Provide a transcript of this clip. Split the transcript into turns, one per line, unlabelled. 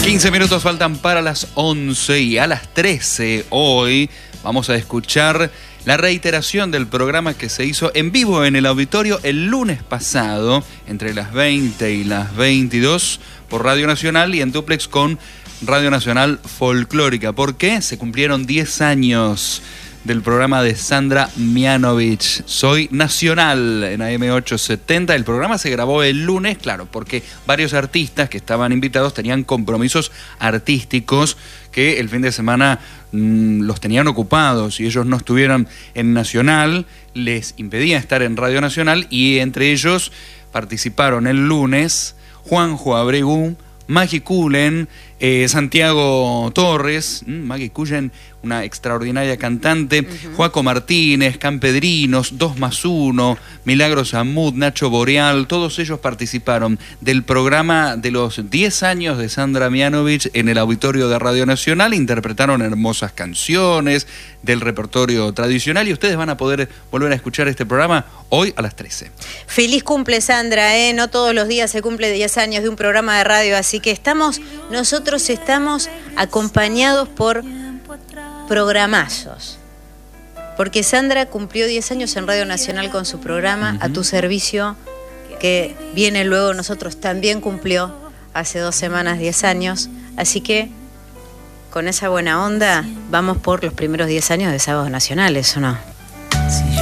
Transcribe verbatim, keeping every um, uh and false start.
quince minutos faltan para las once y a las trece hoy vamos a escuchar la reiteración del programa que se hizo en vivo en el auditorio el lunes pasado entre las veinte y las veintidós por Radio Nacional y en dúplex con Radio Nacional Folclórica. ¿Por qué? Se cumplieron diez años del programa de Sandra Mianovich. Soy Nacional en A M ochocientos setenta. El programa se grabó el lunes, claro, porque varios artistas que estaban invitados tenían compromisos artísticos que el fin de semana mmm, los tenían ocupados y ellos no estuvieron en Nacional, les impedía estar en Radio Nacional y entre ellos participaron el lunes Juanjo Abregu, Maggie Cullen, eh, Santiago Torres, mmm, Maggie Cullen, una extraordinaria cantante, uh-huh. Joaco Martínez, Campedrinos, dos más uno, Milagros Amud, Nacho Boreal, todos ellos participaron del programa de los diez años de Sandra Mianovich en el auditorio de Radio Nacional, interpretaron hermosas canciones del repertorio tradicional y ustedes van a poder volver a escuchar este programa hoy a las trece.
Feliz cumple, Sandra, ¿eh? No todos los días se cumple diez años de un programa de radio, así que estamos, nosotros estamos acompañados por programazos, porque Sandra cumplió diez años en Radio Nacional con su programa uh-huh. A tu servicio, que viene luego. Nosotros también cumplió hace dos semanas diez años, así que con esa buena onda vamos por los primeros diez años de Sábados Nacionales, ¿o no?